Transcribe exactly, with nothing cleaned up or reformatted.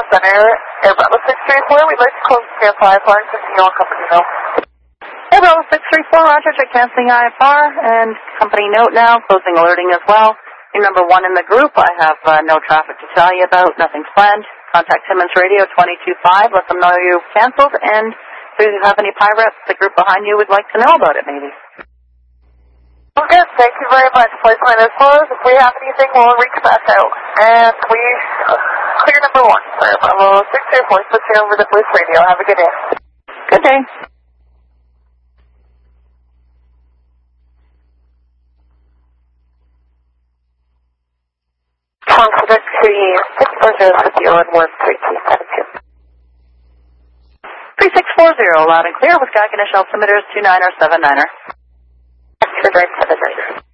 Center, Air Bravo six three four, we'd like to close the Stand five line, fifteen on company note. Air Bravo six three four, Roger, check canceling I F R, and company note now, closing alerting as well. Your number one in the group, I have uh, no traffic to tell you about, nothing's planned. Contact Timmins Radio two two five, let them know you've canceled, and if you have any pilots, the group behind you would like to know about it, maybe. Okay, thank you very much. Flight plan is closed. If we have anything, we'll reach back out. And we uh, clear number one. Air Bravo six three four, switching over to Police Radio. Have a good day. Good day. Consider three six four zero zero and one three two seven two. three six four zero, loud and clear with Sky Ganesh altimeters two niner seven niner. That's for seven niner.